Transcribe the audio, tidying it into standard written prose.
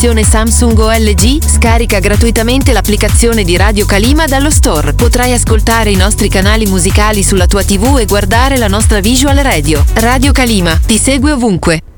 televisione Samsung o LG? Scarica gratuitamente l'applicazione di Radio Kalima dallo store. Potrai ascoltare i nostri canali musicali sulla tua TV e guardare la nostra visual radio. Radio Kalima ti segue ovunque.